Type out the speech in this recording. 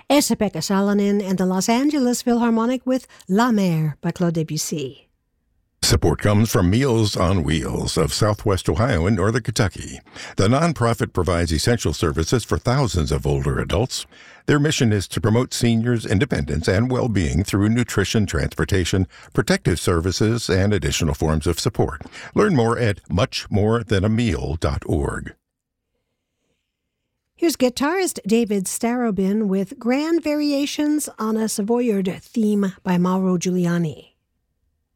Esa-Pekka Salonen and the Los Angeles Philharmonic with La Mer by Claude Debussy. Support comes from Meals on Wheels of Southwest Ohio and Northern Kentucky. The nonprofit provides essential services for thousands of older adults. Their mission is to promote seniors' independence and well-being through nutrition, transportation, protective services, and additional forms of support. Learn more at muchmorethanAmeal.org. Here's guitarist David Starobin with Grand Variations on a Savoyard theme by Mauro Giuliani.